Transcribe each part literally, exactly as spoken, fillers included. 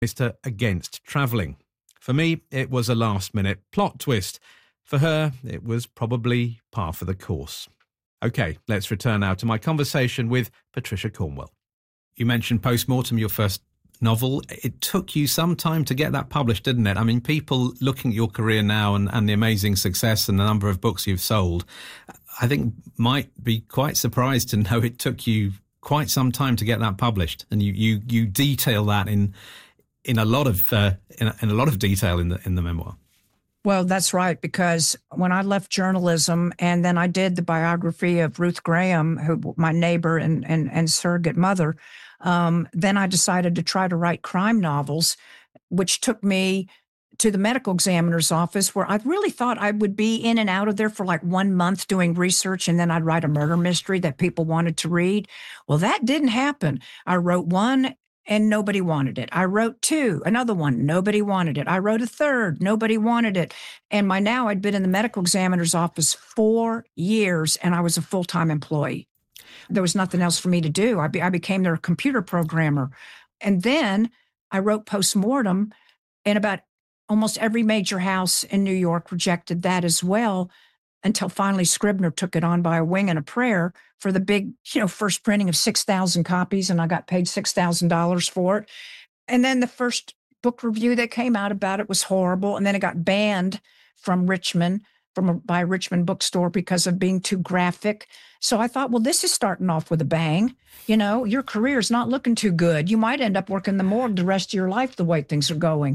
Mister Against Travelling. For me, it was a last-minute plot twist. For her, it was probably par for the course. OK, let's return now to my conversation with Patricia Cornwell. You mentioned Postmortem, your first novel. It took you some time to get that published, didn't it? I mean, people looking at your career now and, and the amazing success and the number of books you've sold, I think might be quite surprised to know it took you quite some time to get that published. And you you, you detail that in in a lot of uh, in, a, in a lot of detail in the in the memoir. Well, that's right, because when I left journalism and then I did the biography of Ruth Graham, who my neighbor and and, and surrogate mother, um, then I decided to try to write crime novels, which took me to the medical examiner's office, where I really thought I would be in and out of there for like one month doing research, and then I'd write a murder mystery that people wanted to read. Well, that didn't happen. I wrote one and nobody wanted it. I wrote two, another one, nobody wanted it. I wrote a third, nobody wanted it. And by now I'd been in the medical examiner's office four years and I was a full-time employee. There was nothing else for me to do. I, be, I became their computer programmer. And then I wrote Postmortem, and about almost every major house in New York rejected that as well, until finally Scribner took it on by a wing and a prayer for the big, you know, first printing of six thousand copies, and I got paid six thousand dollars for it. And then the first book review that came out about it was horrible, and then it got banned from Richmond, from a, by a Richmond bookstore because of being too graphic. So I thought, well, this is starting off with a bang. You know, your career is not looking too good. You might end up working the morgue the rest of your life the way things are going.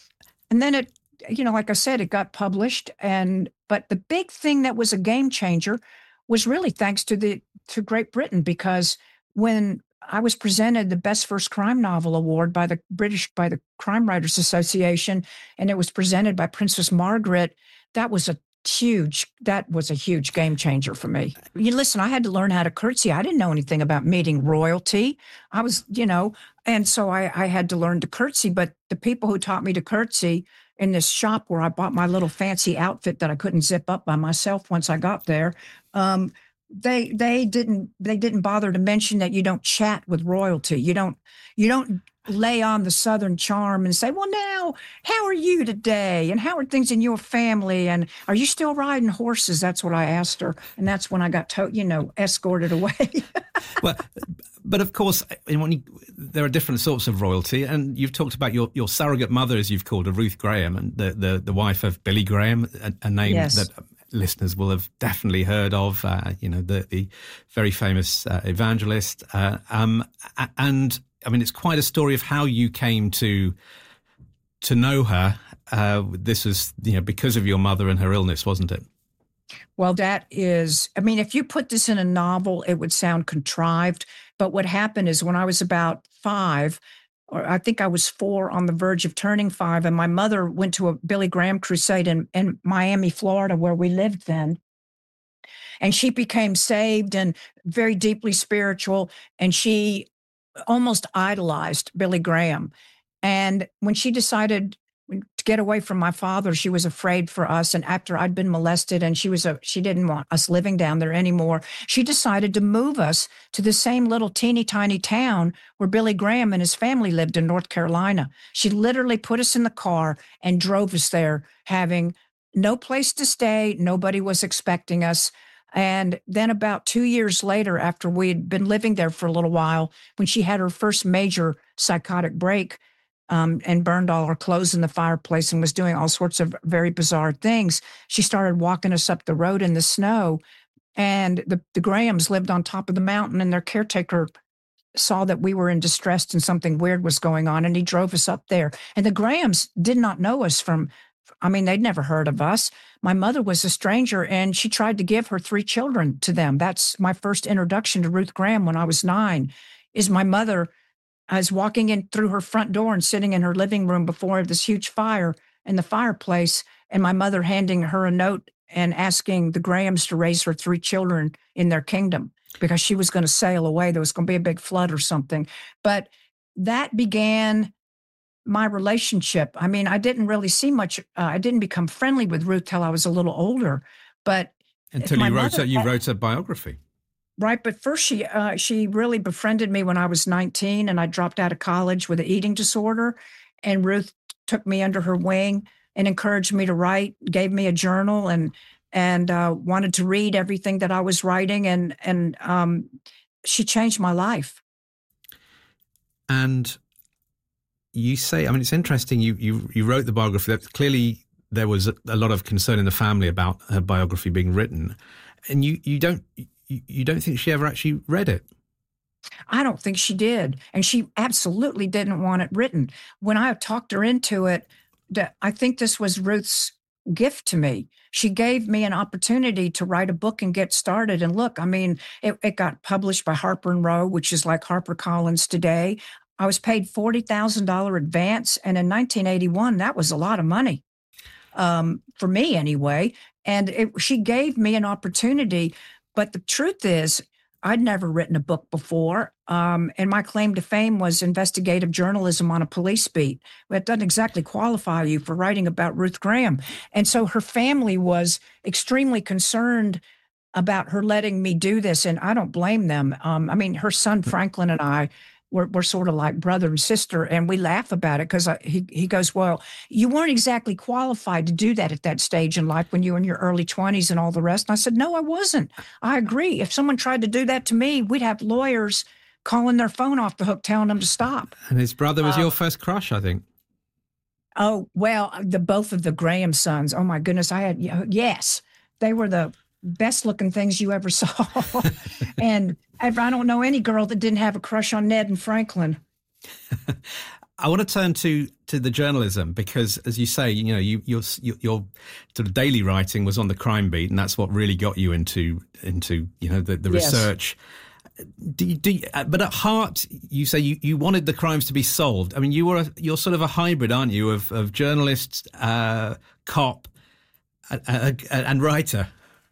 And then it, you know, like I said, it got published. And but the big thing that was a game changer was really thanks to the to Great Britain, because when I was presented the Best First Crime Novel Award by the British, by the Crime Writers Association, and it was presented by Princess Margaret, that was a huge, that was a huge game changer for me. You listen, I had to learn how to curtsy. I didn't know anything about meeting royalty. I was, you know, and so I, I had to learn to curtsy, but the people who taught me to curtsy in this shop where I bought my little fancy outfit that I couldn't zip up by myself once I got there, um, they they didn't they didn't bother to mention that you don't chat with royalty. You don't you don't lay on the Southern charm and say, well, now, how are you today? And how are things in your family? And are you still riding horses? That's what I asked her. And that's when I got, to, you know, escorted away. Well, but of course, when you, there are different sorts of royalty. And you've talked about your, your surrogate mother, as you've called her, Ruth Graham, and the, the, the wife of Billy Graham, a, a name yes. that listeners will have definitely heard of, uh, you know, the, the very famous uh, evangelist. Uh, um, and I mean, it's quite a story of how you came to to know her. Uh, this was, you know, because of your mother and her illness, wasn't it? Well, that is, I mean, if you put this in a novel, it would sound contrived. But what happened is when I was about five, or I think I was four, on the verge of turning five, and my mother went to a Billy Graham crusade in, in Miami, Florida, where we lived then. And she became saved and very deeply spiritual. And she almost idolized Billy Graham. And when she decided to get away from my father, she was afraid for us. And after I'd been molested and she was a, she didn't want us living down there anymore, she decided to move us to the same little teeny tiny town where Billy Graham and his family lived in North Carolina. She literally put us in the car and drove us there, having no place to stay. Nobody was expecting us. And then about two years later, after we had been living there for a little while, when she had her first major psychotic break um, and burned all her clothes in the fireplace and was doing all sorts of very bizarre things, she started walking us up the road in the snow. And the, the Grahams lived on top of the mountain, and their caretaker saw that we were in distress and something weird was going on, and he drove us up there. And the Grahams did not know us from I mean, they'd never heard of us. My mother was a stranger, and she tried to give her three children to them. That's my first introduction to Ruth Graham when I was nine, is my mother. I was walking in through her front door and sitting in her living room before this huge fire in the fireplace, and my mother handing her a note and asking the Grahams to raise her three children in their kingdom because she was going to sail away. There was going to be a big flood or something. But that began my relationship. I mean, I didn't really see much. Uh, I didn't become friendly with Ruth till I was a little older. But until you wrote a, you wrote a biography, right? But first, she uh, she really befriended me when I was nineteen, and I dropped out of college with an eating disorder. And Ruth took me under her wing and encouraged me to write, gave me a journal, and and uh, wanted to read everything that I was writing, and and um, she changed my life. And you say, I mean, it's interesting. You you you wrote the biography. That clearly there was a, a lot of concern in the family about her biography being written, and you you don't you, you don't think she ever actually read it. I don't think she did. And she absolutely didn't want it written. When I talked her into it, that I think this was Ruth's gift to me. She gave me an opportunity to write a book and get started. And look, I mean, it, it got published by Harper and Row, which is like HarperCollins today. I was paid forty thousand dollars advance. And in nineteen eighty-one, that was a lot of money, um, for me anyway. And it, she gave me an opportunity. But the truth is, I'd never written a book before, um, and my claim to fame was investigative journalism on a police beat. It doesn't exactly qualify you for writing about Ruth Graham. And so her family was extremely concerned about her letting me do this, and I don't blame them. Um, I mean, her son Franklin and I were, were sort of like brother and sister, and we laugh about it because he, he goes, well, you weren't exactly qualified to do that at that stage in life when you were in your early twenties and all the rest. And I said, no, I wasn't. I agree. If someone tried to do that to me, we'd have lawyers calling their phone off the hook, telling them to stop. And his brother was uh, your first crush, I think. Oh, well, the both of the Graham sons. Oh, my goodness. I had, yes, they were the best looking things you ever saw. And I don't know any girl that didn't have a crush on Ned and Franklin. I want to turn to to the journalism because, as you say, you know, you, your your sort of daily writing was on the crime beat, and that's what really got you into into you know the, the Yes. research. Do you, do you, but at heart, you say you, you wanted the crimes to be solved. I mean, you were a, you're sort of a hybrid, aren't you, of of journalist, uh, cop, uh, uh, and writer.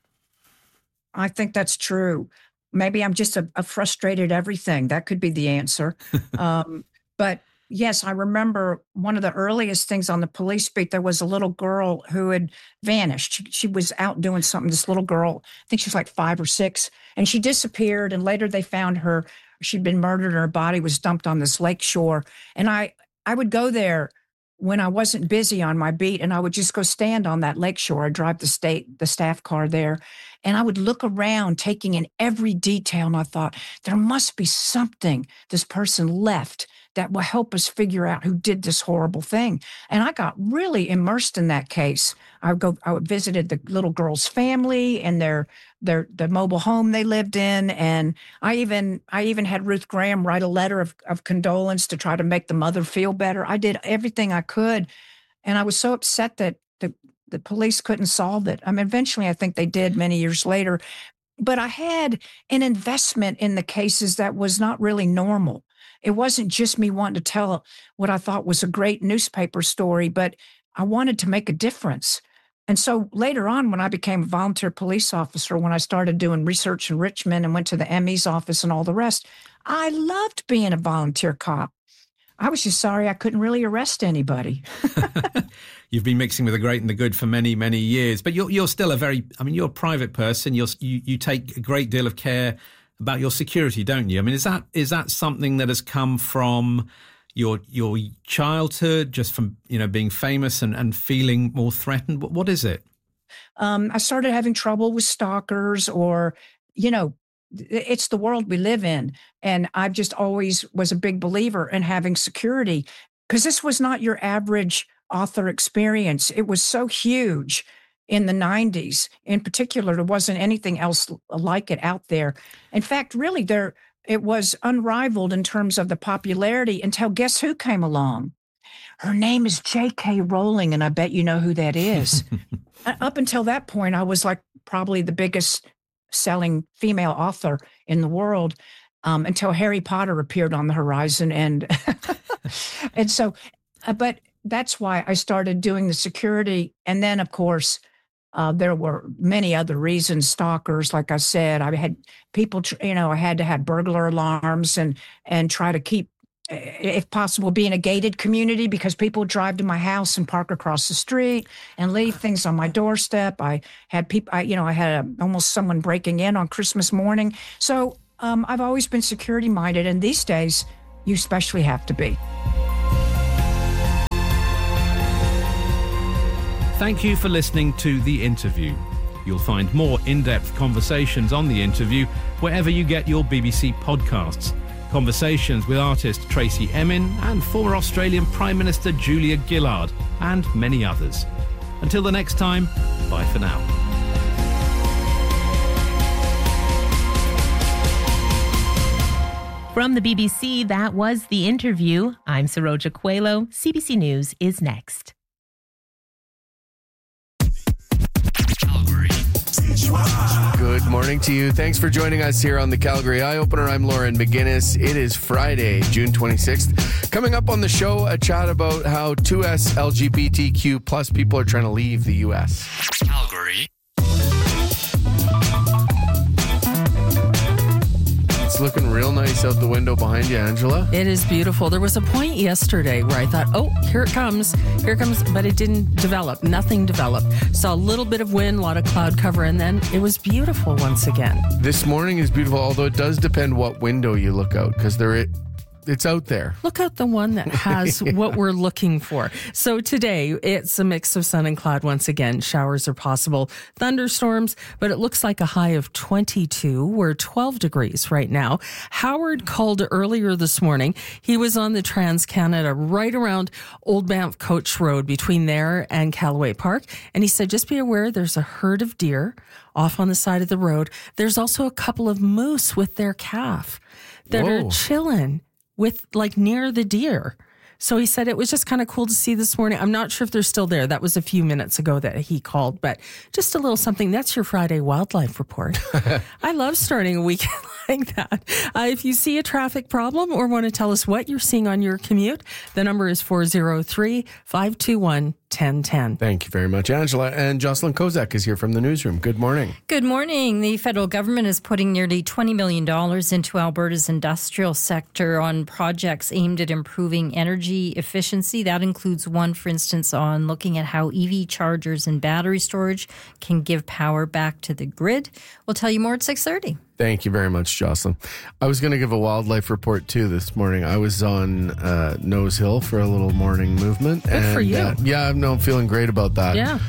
I think that's true. Maybe I'm just a, a frustrated everything. That could be the answer. um, but yes, I remember one of the earliest things on the police beat, there was a little girl who had vanished. She, she was out doing something, this little girl, I think she was like five or six, and she disappeared. And later they found her, she'd been murdered and her body was dumped on this lake shore. And I, I would go there when I wasn't busy on my beat, and I would just go stand on that lake shore. I'd drive the state, the staff car there, and I would look around, taking in every detail. And I thought, there must be something this person left that will help us figure out who did this horrible thing. And I got really immersed in that case. I would go, I would visited the little girl's family and their their the mobile home they lived in. And I even I even had Ruth Graham write a letter of, of condolence to try to make the mother feel better. I did everything I could. And I was so upset that the, the police couldn't solve it. I mean, eventually I think they did many years later. But I had an investment in the cases that was not really normal. It wasn't just me wanting to tell what I thought was a great newspaper story, but I wanted to make a difference. And so later on, when I became a volunteer police officer, when I started doing research in Richmond and went to the M E's office and all the rest, I loved being a volunteer cop. I was just sorry I couldn't really arrest anybody. You've been mixing with the great and the good for many, many years, but you're you're still a very, I mean, you're a private person. You're, you you take a great deal of care about your security, don't you? I mean, is that is that something that has come from your your childhood, just from, you know, being famous and, and feeling more threatened? What, what is it? Um, I started having trouble with stalkers, or, you know, it's the world we live in. And I've just always was a big believer in having security, because this was not your average author experience. It was so huge in the nineties. In particular, there wasn't anything else like it out there. In fact, really, there it was unrivaled in terms of the popularity until guess who came along? Her name is J K. Rowling, and I bet you know who that is. Up until that point, I was like probably the biggest selling female author in the world, um, until Harry Potter appeared on the horizon. And, and so, uh, but that's why I started doing the security. And then, of course, Uh, there were many other reasons, stalkers, like I said. I had people, you know, I had to have burglar alarms and and try to keep, if possible, be in a gated community, because people would drive to my house and park across the street and leave things on my doorstep. I had people, I, you know, I had a, almost someone breaking in on Christmas morning. So um, I've always been security minded. And these days, you especially have to be. Thank you for listening to The Interview. You'll find more in-depth conversations on The Interview wherever you get your B B C podcasts. Conversations with artist Tracy Emin and former Australian Prime Minister Julia Gillard, and many others. Until the next time, bye for now. From the B B C, that was The Interview. I'm Saroja Coelho. C B C News is next. Good morning to you. Thanks for joining us here on the Calgary Eye Opener. I'm Lauren McGinnis. It is Friday, June twenty-sixth. Coming up on the show, a chat about how two S L G B T Q plus people are trying to leave the U S. Calgary. It's looking real nice out the window behind you, Angela. It is beautiful. There was a point yesterday where I thought, oh, here it comes, here it comes, but it didn't develop. Nothing developed. Saw a little bit of wind, a lot of cloud cover, and then it was beautiful once again. This morning is beautiful, although it does depend what window you look out, because there it. It's out there. Look out the one that has yeah. what we're looking for. So today, it's a mix of sun and cloud once again. Showers are possible, thunderstorms, but it looks like a high of twenty-two. We're twelve degrees right now. Howard called earlier this morning. He was on the Trans-Canada right around Old Banff Coach Road between there and Callaway Park. And he said, just be aware there's a herd of deer off on the side of the road. There's also a couple of moose with their calf that Whoa. are chilling with like near the deer. So he said it was just kind of cool to see this morning. I'm not sure if they're still there. That was a few minutes ago that he called, but just a little something. That's your Friday wildlife report. I love starting a weekend like that. Uh, if you see a traffic problem or want to tell us what you're seeing on your commute, the number is four oh three, five two one, one oh one oh. Thank you very much, Angela. And Jocelyn Kozak is here from the newsroom. Good morning. Good morning. The federal government is putting nearly twenty million dollars into Alberta's industrial sector on projects aimed at improving energy efficiency. That includes one, for instance, on looking at how E V chargers and battery storage can give power back to the grid. We'll tell you more at six thirty. Thank you very much, Jocelyn. I was going to give a wildlife report too this morning. I was on uh, Nose Hill for a little morning movement. Good and, for you. Uh, yeah, no, I'm feeling great about that. Yeah.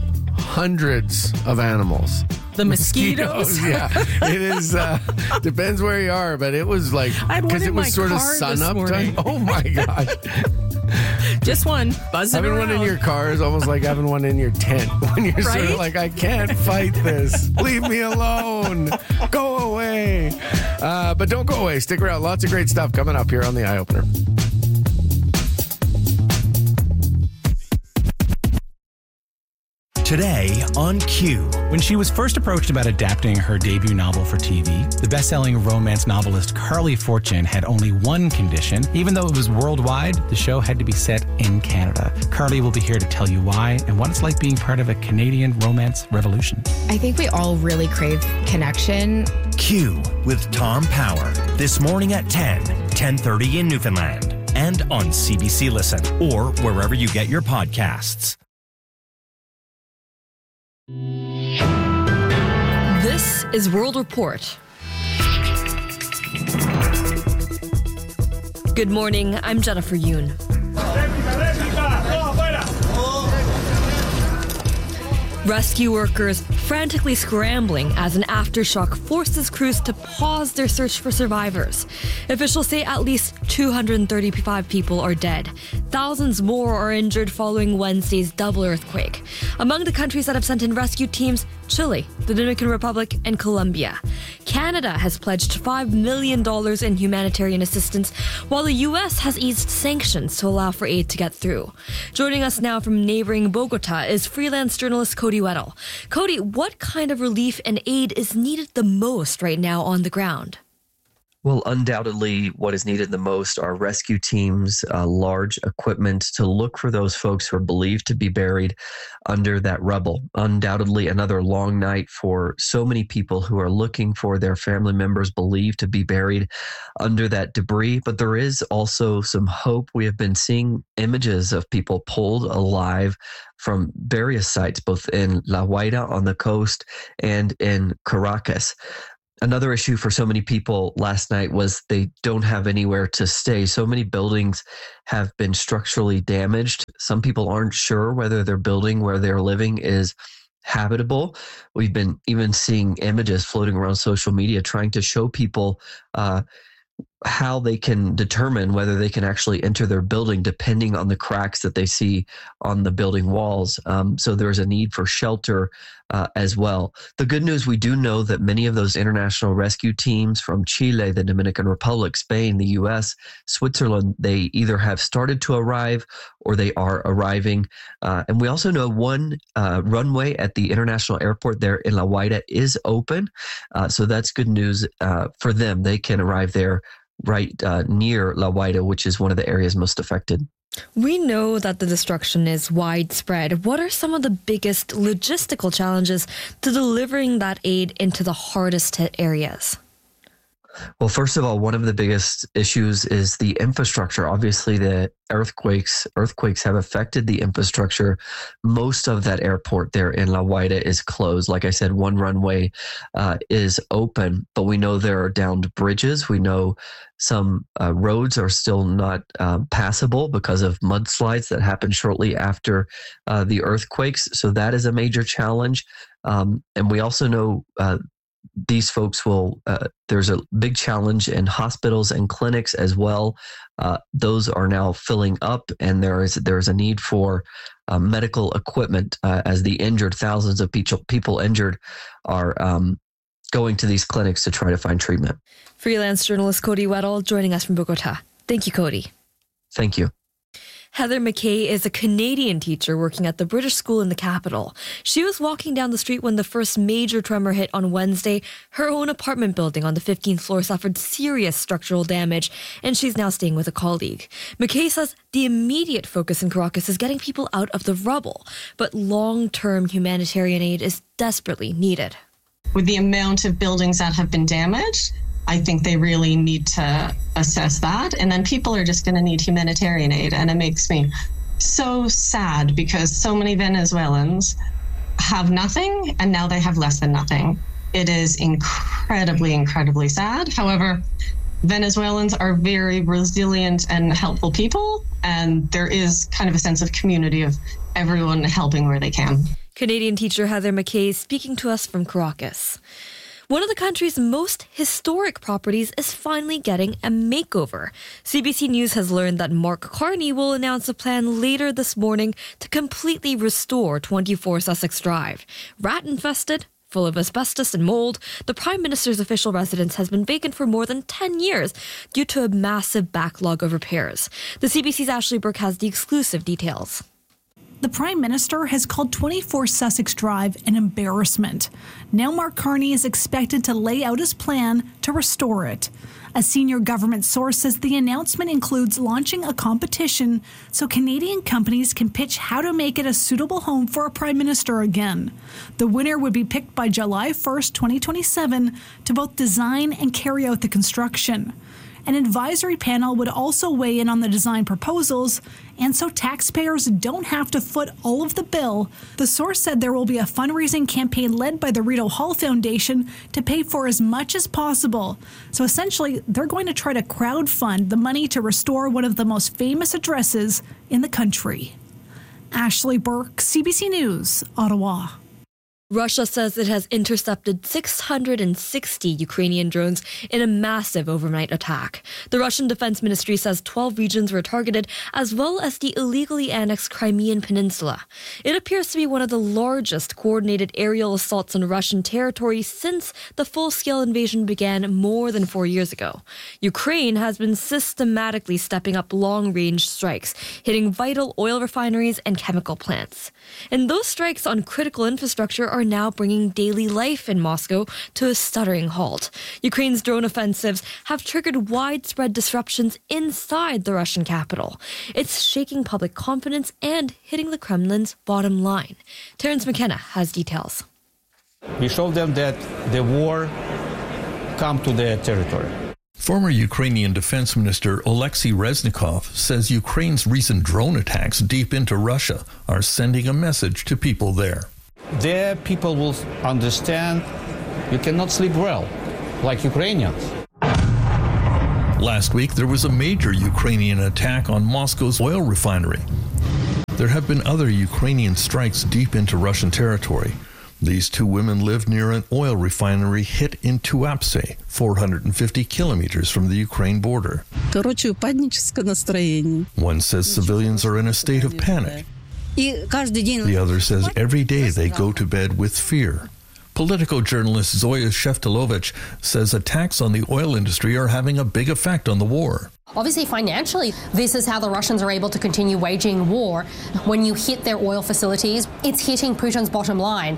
Hundreds of animals. The mosquitoes. Yeah, it is. Uh, depends where you are, but it was like because it was sort of sun up time. Oh my god! Just one buzzing having around. one in your car is almost like having one in your tent when you're Right? sort of like, I can't fight this. Leave me alone. Go away. Uh, but don't go away. Stick around. Lots of great stuff coming up here on the Eye Opener. Today on Q. When she was first approached about adapting her debut novel for T V, the best-selling romance novelist Carly Fortune had only one condition. Even though it was worldwide, the show had to be set in Canada. Carly will be here to tell you why and what it's like being part of a Canadian romance revolution. I think we all really crave connection. Q with Tom Power. This morning at ten, ten thirty in Newfoundland. And on C B C Listen or wherever you get your podcasts. This is World Report. Good morning, I'm Jennifer Yoon. Rescue workers frantically scrambling as an aftershock forces crews to pause their search for survivors. Officials say at least two hundred thirty-five people are dead. Thousands more are injured following Wednesday's double earthquake. Among the countries that have sent in rescue teams, Chile, the Dominican Republic, and Colombia. Canada has pledged five million dollars in humanitarian assistance, while the U S has eased sanctions to allow for aid to get through. Joining us now from neighboring Bogota is freelance journalist Cody Weddle. Cody, what kind of relief and aid is needed the most right now on the ground? Well, undoubtedly, what is needed the most are rescue teams, uh, large equipment to look for those folks who are believed to be buried under that rubble. Undoubtedly, another long night for so many people who are looking for their family members believed to be buried under that debris. But there is also some hope. We have been seeing images of people pulled alive from various sites, both in La Guaira on the coast and in Caracas. another issue for so many people last night was they don't have anywhere to stay. So many buildings have been structurally damaged. Some people aren't sure whether their building where they're living is habitable. We've been even seeing images floating around social media trying to show people uh, how they can determine whether they can actually enter their building depending on the cracks that they see on the building walls. Um, so there's a need for shelter uh, as well. The good news, we do know that many of those international rescue teams from Chile, the Dominican Republic, Spain, the U S, Switzerland, they either have started to arrive or they are arriving. Uh, and we also know one uh, runway at the international airport there in La Guaira is open. Uh, so that's good news uh, for them. They can arrive there right uh, near La Guaira, which is one of the areas most affected. We know that the destruction is widespread. What are some of the biggest logistical challenges to delivering that aid into the hardest hit areas? Well, first of all, one of the biggest issues is the infrastructure. Obviously, the earthquakes earthquakes have affected the infrastructure. Most of that airport there in La Guaira is closed. Like I said, one runway uh, is open, but we know there are downed bridges. We know some uh, roads are still not uh, passable because of mudslides that happened shortly after uh, the earthquakes. So that is a major challenge. Um, and we also know uh, these folks will, uh, there's a big challenge in hospitals and clinics as well. Uh, those are now filling up, and there is there's a need for uh, medical equipment uh, as the injured, thousands of people, people injured are um, going to these clinics to try to find treatment. Freelance journalist Cody Weddle joining us from Bogota. Thank you, Cody. Thank you. Heather McKay is a Canadian teacher working at the British school in the capital. She was walking down the street when the first major tremor hit on Wednesday. Her own apartment building on the fifteenth floor suffered serious structural damage, and she's now staying with a colleague. McKay says the immediate focus in Caracas is getting people out of the rubble, but long-term humanitarian aid is desperately needed. With the amount of buildings that have been damaged, I think they really need to assess that. And then people are just going to need humanitarian aid. And it makes me so sad because so many Venezuelans have nothing and now they have less than nothing. It is incredibly, incredibly sad. However, Venezuelans are very resilient and helpful people. And there is kind of a sense of community of everyone helping where they can. Canadian teacher Heather McKay speaking to us from Caracas. One of the country's most historic properties is finally getting a makeover. C B C News has learned that Mark Carney will announce a plan later this morning to completely restore twenty-four Sussex Drive. Rat-infested, full of asbestos and mold, the Prime Minister's official residence has been vacant for more than ten years due to a massive backlog of repairs. The C B C's Ashley Burke has the exclusive details. The Prime Minister has called twenty-four Sussex Drive an embarrassment. Now Mark Carney is expected to lay out his plan to restore it. A senior government source says the announcement includes launching a competition so Canadian companies can pitch how to make it a suitable home for a Prime Minister again. The winner would be picked by July first, twenty twenty-seven to both design and carry out the construction. An advisory panel would also weigh in on the design proposals, and so taxpayers don't have to foot all of the bill. The source said there will be a fundraising campaign led by the Rideau Hall Foundation to pay for as much as possible. So essentially, they're going to try to crowdfund the money to restore one of the most famous addresses in the country. Ashley Burke, C B C News, Ottawa. Russia says it has intercepted six hundred sixty Ukrainian drones in a massive overnight attack. The Russian Defense Ministry says twelve regions were targeted, as well as the illegally annexed Crimean Peninsula. It appears to be one of the largest coordinated aerial assaults on Russian territory since the full-scale invasion began more than four years ago. Ukraine has been systematically stepping up long-range strikes, hitting vital oil refineries and chemical plants. And those strikes on critical infrastructure are now bringing daily life in Moscow to a stuttering halt. Ukraine's drone offensives have triggered widespread disruptions inside the Russian capital. It's shaking public confidence and hitting the Kremlin's bottom line. Terence McKenna has details. We showed them that the war come to their territory. Former Ukrainian Defense Minister Oleksiy Reznikov says Ukraine's recent drone attacks deep into Russia are sending a message to people there. There people will understand you cannot sleep well like Ukrainians. Last week, there was a major Ukrainian attack on Moscow's oil refinery. There have been other Ukrainian strikes deep into Russian territory. These two women live near an oil refinery hit in Tuapse, four hundred fifty kilometers from the Ukraine border. One says civilians are in a state of panic. The other says every day they go to bed with fear. Political journalist Zoya Sheftalovich says attacks on the oil industry are having a big effect on the war. Obviously, financially, this is how the Russians are able to continue waging war. When you hit their oil facilities, it's hitting Putin's bottom line.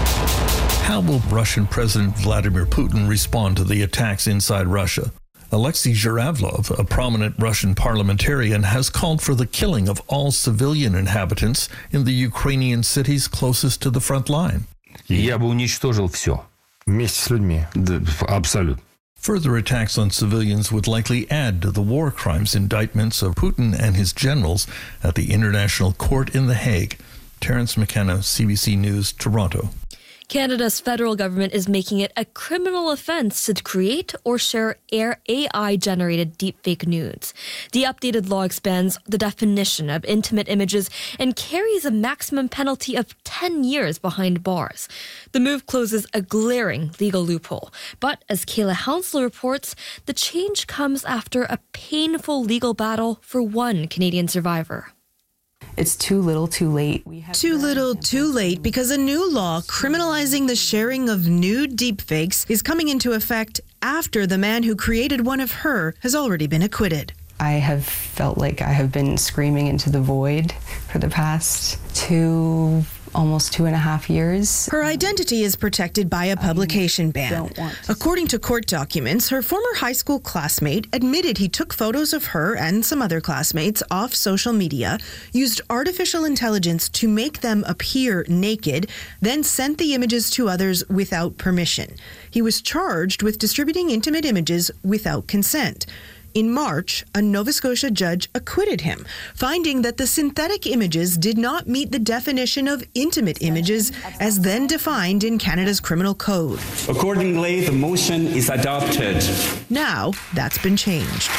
How will Russian President Vladimir Putin respond to the attacks inside Russia? Alexei Zhuravlov, a prominent Russian parliamentarian, has called for the killing of all civilian inhabitants in the Ukrainian cities closest to the front line. Я бы уничтожил все. Вместе с людьми. Абсолютно. Further attacks on civilians would likely add to the war crimes indictments of Putin and his generals at the International Court in The Hague. Terence McKenna, C B C News, Toronto. Canada's federal government is making it a criminal offence to create or share A I-generated deepfake nudes. The updated law expands the definition of intimate images and carries a maximum penalty of ten years behind bars. The move closes a glaring legal loophole. But as Kayla Hounslow reports, the change comes after a painful legal battle for one Canadian survivor. It's too little, too late. Too little, too late, because a new law criminalizing the sharing of nude deepfakes is coming into effect after the man who created one of her has already been acquitted. I have felt like I have been screaming into the void for the past two, almost two and a half years. Her identity is protected by a publication ban. According to court documents, her former high school classmate admitted he took photos of her and some other classmates off social media, used artificial intelligence to make them appear naked, then sent the images to others without permission. He was charged with distributing intimate images without consent. In March, a Nova Scotia judge acquitted him, finding that the synthetic images did not meet the definition of intimate images as then defined in Canada's criminal code. Accordingly, the motion is adopted. Now, that's been changed.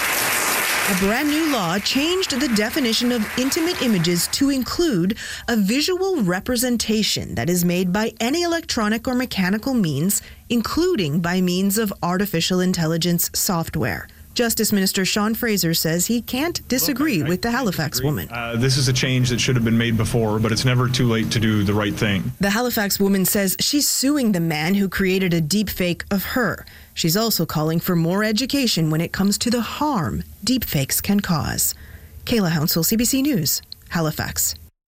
A brand new law changed the definition of intimate images to include a visual representation that is made by any electronic or mechanical means, including by means of artificial intelligence software. Justice Minister Sean Fraser says he can't disagree Look, I, with the Halifax woman. Uh, this is a change that should have been made before, but it's never too late to do the right thing. The Halifax woman says she's suing the man who created a deepfake of her. She's also calling for more education when it comes to the harm deepfakes can cause. Kayla Hounslow, C B C News, Halifax.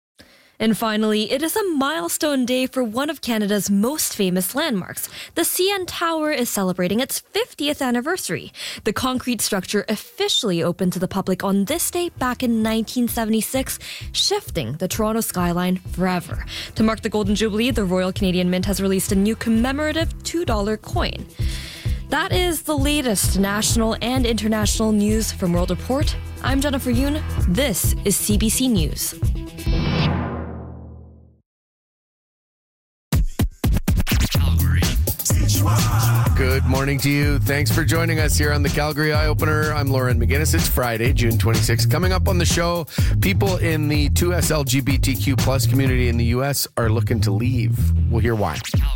And finally, it is a milestone day for one of Canada's most famous landmarks. The C N Tower is celebrating its fiftieth anniversary. The concrete structure officially opened to the public on this day back in nineteen seventy-six, shifting the Toronto skyline forever. To mark the Golden Jubilee, the Royal Canadian Mint has released a new commemorative two dollar coin. That is the latest national and international news from World Report. I'm Jennifer Yoon. This is C B C News. Good morning to you. Thanks for joining us here on the Calgary Eye Opener. I'm Lauren McGinnis. It's Friday, June twenty-sixth. Coming up on the show, people in the two S L G B T Q plus community in the U S are looking to leave. We'll hear why.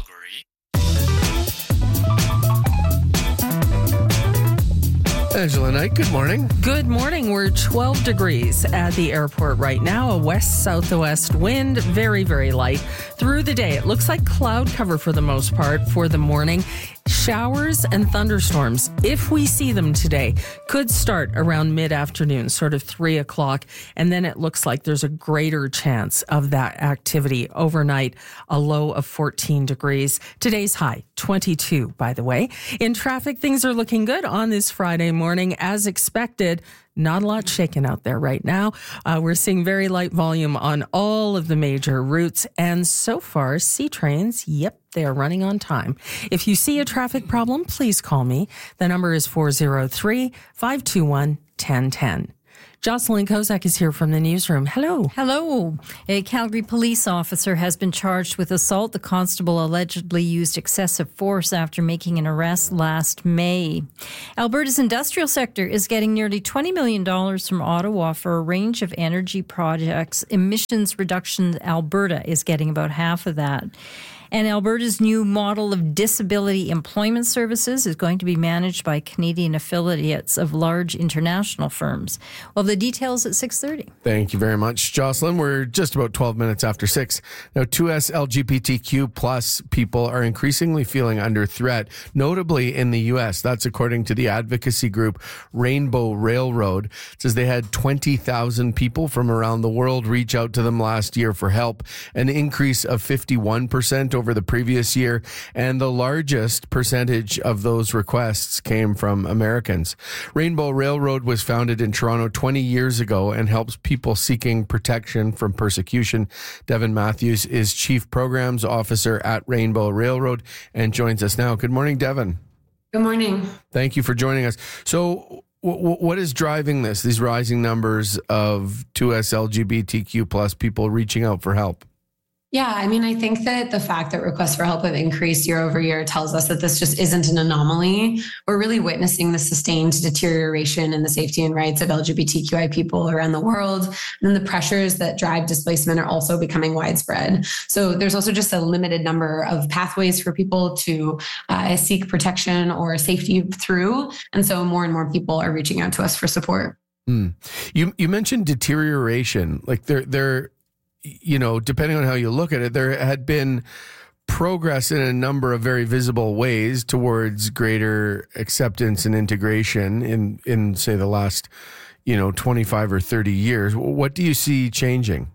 Angela Knight, good morning. Good morning. We're twelve degrees at the airport right now. A west-southwest wind, very, very light. Through the day, it looks like cloud cover for the most part for the morning. Showers and thunderstorms, if we see them today, could start around mid-afternoon, sort of three o'clock, and then it looks like there's a greater chance of that activity overnight, a low of fourteen degrees. Today's high, twenty-two, by the way. In traffic, things are looking good on this Friday morning, as expected. Not a lot shaken out there right now. Uh, we're seeing very light volume on all of the major routes. And so far, C trains, yep, they are running on time. If you see a traffic problem, please call me. The number is four oh three, five two one, one oh one oh. Jocelyn Kozak is here from the newsroom. Hello. Hello. A Calgary police officer has been charged with assault. The constable allegedly used excessive force after making an arrest last May. Alberta's industrial sector is getting nearly twenty million dollars from Ottawa for a range of energy projects. Emissions Reduction Alberta is getting about half of that. And Alberta's new model of disability employment services is going to be managed by Canadian affiliates of large international firms. Well, the details at six thirty. Thank you very much, Jocelyn. We're just about twelve minutes after six. Now, two S L G B T Q plus people are increasingly feeling under threat, notably in the U S. That's according to the advocacy group Rainbow Railroad. It says they had twenty thousand people from around the world reach out to them last year for help, an increase of fifty-one percent over the previous year, and the largest percentage of those requests came from Americans. Rainbow Railroad was founded in Toronto twenty years ago and helps people seeking protection from persecution. Devin Matthews is Chief Programs Officer at Rainbow Railroad and joins us now. Good morning, Devin. Good morning. Thank you for joining us. So w- what is driving this, these rising numbers of two S L G B T Q plus people reaching out for help? Yeah, I mean, I think that the fact that requests for help have increased year over year tells us that this just isn't an anomaly. We're really witnessing the sustained deterioration in the safety and rights of L G B T Q I people around the world. And the pressures that drive displacement are also becoming widespread. So there's also just a limited number of pathways for people to uh, seek protection or safety through. And so more and more people are reaching out to us for support. Mm. You you mentioned deterioration, like there there. You know, depending on how you look at it, there had been progress in a number of very visible ways towards greater acceptance and integration in, in say, the last, you know, twenty-five or thirty years. What do you see changing?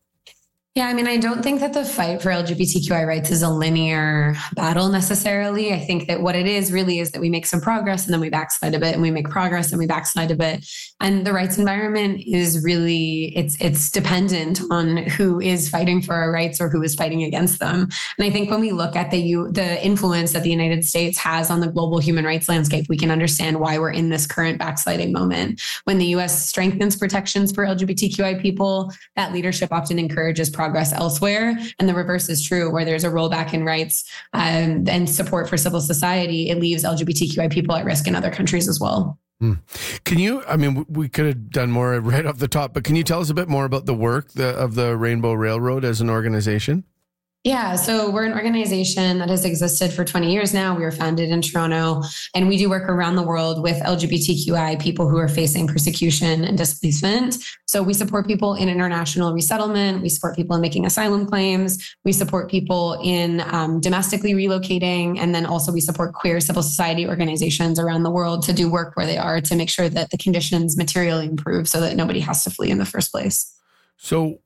Yeah, I mean, I don't think that the fight for L G B T Q I rights is a linear battle necessarily. I think that what it is really is that we make some progress and then we backslide a bit, and we make progress and we backslide a bit. And the rights environment is really, it's it's dependent on who is fighting for our rights or who is fighting against them. And I think when we look at the U, the influence that the United States has on the global human rights landscape, we can understand why we're in this current backsliding moment. When the U S strengthens protections for L G B T Q I people, that leadership often encourages progress elsewhere. And the reverse is true, where there's a rollback in rights um, and support for civil society. It leaves L G B T Q I people at risk in other countries as well. Hmm. Can you, I mean, we could have done more right off the top, but can you tell us a bit more about the work the, of the Rainbow Railroad as an organization? Yeah, so we're an organization that has existed for twenty years now. We were founded in Toronto, and we do work around the world with L G B T Q I people who are facing persecution and displacement. So we support people in international resettlement. We support people in making asylum claims. We support people in um, domestically relocating. And then also we support queer civil society organizations around the world to do work where they are to make sure that the conditions materially improve so that nobody has to flee in the first place. So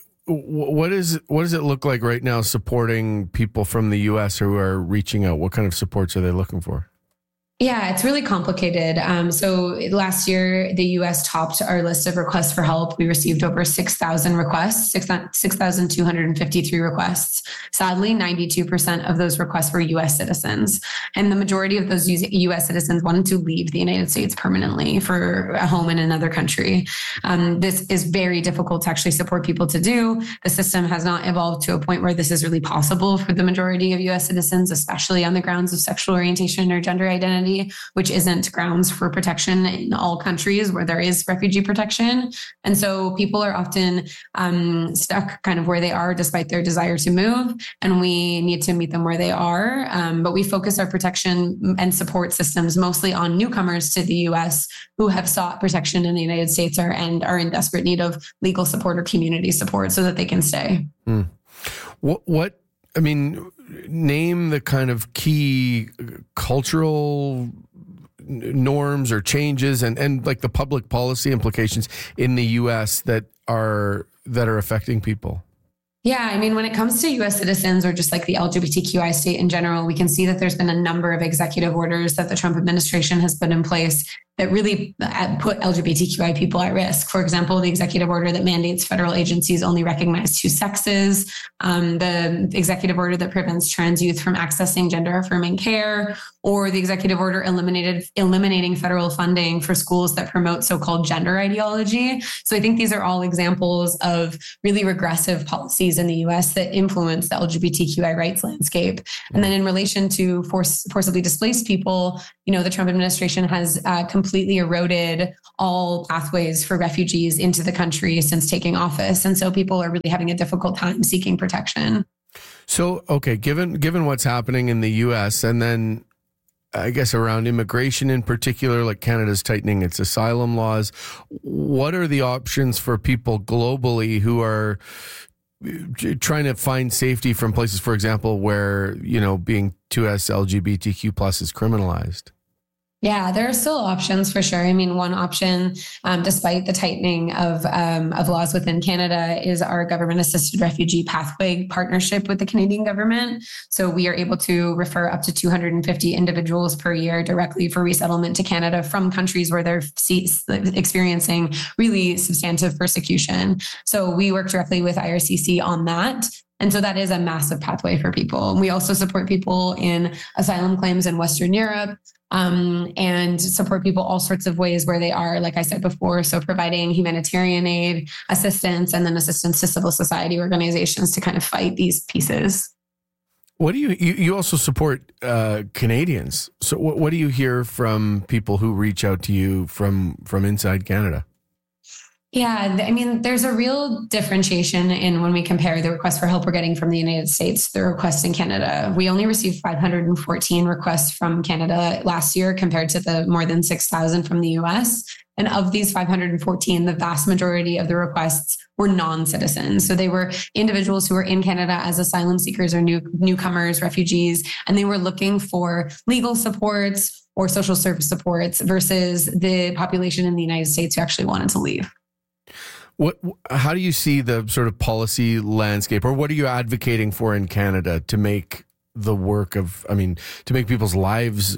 What is what does it look like right now supporting people from the U S who are reaching out? What kind of supports are they looking for? Yeah, it's really complicated. Um, so last year, the U S topped our list of requests for help. We received over six thousand requests, six thousand two hundred fifty-three requests. Sadly, ninety-two percent of those requests were U S citizens. And the majority of those U S citizens wanted to leave the United States permanently for a home in another country. Um, this is very difficult to actually support people to do. The system has not evolved to a point where this is really possible for the majority of U S citizens, especially on the grounds of sexual orientation or gender identity, which isn't grounds for protection in all countries where there is refugee protection. And so people are often um, stuck kind of where they are despite their desire to move. And we need to meet them where they are. Um, but we focus our protection and support systems mostly on newcomers to the U S who have sought protection in the United States or, and are in desperate need of legal support or community support so that they can stay. Hmm. What, what, I mean, name the kind of key cultural norms or changes and, and like the public policy implications in the U S that are that are affecting people. Yeah, I mean, when it comes to U S citizens or just like the L G B T Q I state in general, we can see that there's been a number of executive orders that the Trump administration has put in place that really put L G B T Q I people at risk. For example, the executive order that mandates federal agencies only recognize two sexes, um, the executive order that prevents trans youth from accessing gender affirming care, or the executive order eliminated eliminating federal funding for schools that promote so-called gender ideology. So I think these are all examples of really regressive policies in the U S that influence the L G B T Q I rights landscape. And then in relation to force, forcibly displaced people, you know, the Trump administration has uh, completely eroded all pathways for refugees into the country since taking office. And so people are really having a difficult time seeking protection. So, okay, given given what's happening in the U S and then I guess around immigration in particular, like Canada's tightening its asylum laws, what are the options for people globally who are trying to find safety from places, for example, where, you know, being two S L G B T Q plus is criminalized? Yeah, there are still options for sure. I mean, one option, um, despite the tightening of um, of laws within Canada, is our government-assisted refugee pathway partnership with the Canadian government. So we are able to refer up to two hundred fifty individuals per year directly for resettlement to Canada from countries where they're experiencing really substantive persecution. So we work directly with I R C C on that. And so that is a massive pathway for people. We also support people in asylum claims in Western Europe, um, and support people all sorts of ways where they are, like I said before. So providing humanitarian aid, assistance, and then assistance to civil society organizations to kind of fight these pieces. What do you, you, you also support uh, Canadians. So what, what do you hear from people who reach out to you from, from inside Canada? Yeah, I mean, there's a real differentiation in when we compare the requests for help we're getting from the United States to the requests in Canada. We only received five hundred fourteen requests from Canada last year compared to the more than six thousand from the U S. And of these five hundred fourteen, the vast majority of the requests were non-citizens. So they were individuals who were in Canada as asylum seekers or new newcomers, refugees, and they were looking for legal supports or social service supports versus the population in the United States who actually wanted to leave. What? How do you see the sort of policy landscape, or what are you advocating for in Canada to make the work of, I mean, to make people's lives,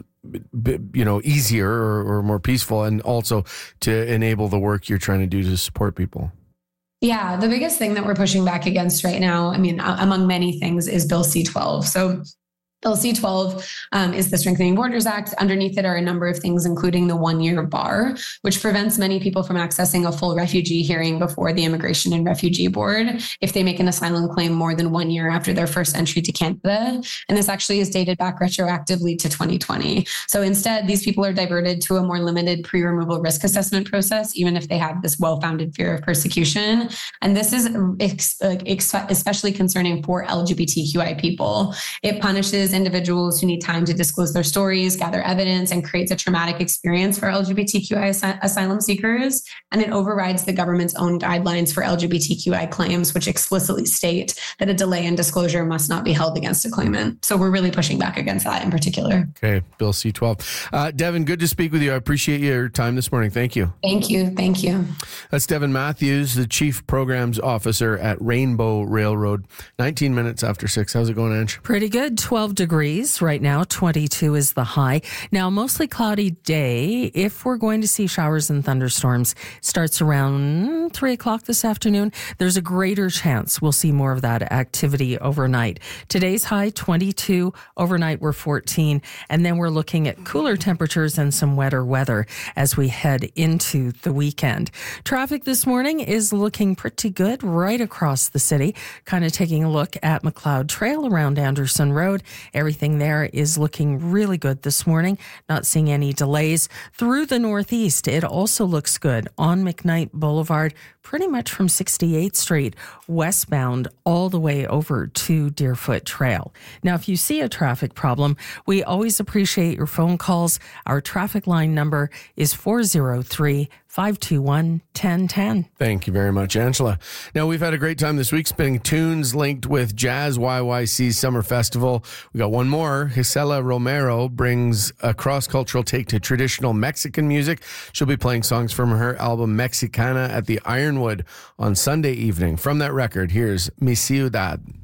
you know, easier or, or more peaceful, and also to enable the work you're trying to do to support people? Yeah, the biggest thing that we're pushing back against right now, I mean, among many things, is Bill C twelve. So Bill C twelve um, is the Strengthening Borders Act. Underneath it are a number of things, including the one-year bar, which prevents many people from accessing a full refugee hearing before the Immigration and Refugee Board if they make an asylum claim more than one year after their first entry to Canada. And this actually is dated back retroactively to twenty twenty. So instead, these people are diverted to a more limited pre-removal risk assessment process, even if they have this well-founded fear of persecution. And this is ex- ex- especially concerning for L G B T Q I people. It punishes individuals who need time to disclose their stories, gather evidence, and creates a traumatic experience for L G B T Q I as- asylum seekers. And it overrides the government's own guidelines for L G B T Q I claims, which explicitly state that a delay in disclosure must not be held against a claimant. So we're really pushing back against that in particular. Okay, Bill C twelve. Uh, Devin, good to speak with you. I appreciate your time this morning. Thank you. Thank you. Thank you. That's Devin Matthews, the Chief Programs Officer at Rainbow Railroad. nineteen minutes after six. How's it going, Ange? Pretty good. twelve degrees right now. twenty-two is the high. Now, mostly cloudy day. If we're going to see showers and thunderstorms, starts around three o'clock this afternoon. There's a greater chance we'll see more of that activity overnight. Today's high, twenty-two. Overnight, we're fourteen. And then we're looking at cooler temperatures and some wetter weather as we head into the weekend. Traffic this morning is looking pretty good right across the city. Kind of taking a look at McLeod Trail around Anderson Road. Everything there is looking really good this morning. Not seeing any delays. Through the northeast, it also looks good on McKnight Boulevard, pretty much from sixty-eighth Street westbound all the way over to Deerfoot Trail. Now, if you see a traffic problem, we always appreciate your phone calls. Our traffic line number is four oh three, five two one, one oh one oh. Thank you very much, Angela. Now, we've had a great time this week spinning tunes linked with Jazz Y Y C's Summer Festival. We got one more. Gisela Romero brings a cross-cultural take to traditional Mexican music. She'll be playing songs from her album Mexicana at the Ironwood on Sunday evening. From that record, here's Mi Ciudad.